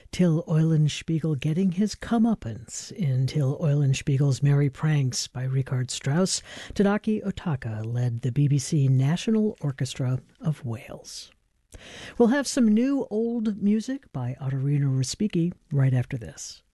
Till Eulenspiegel getting his comeuppance in Till Eulenspiegel's Merry Pranks by Richard Strauss. Tadaki Otaka led the BBC National Orchestra of Wales. We'll have some new old music by Ottorino Respighi right after this.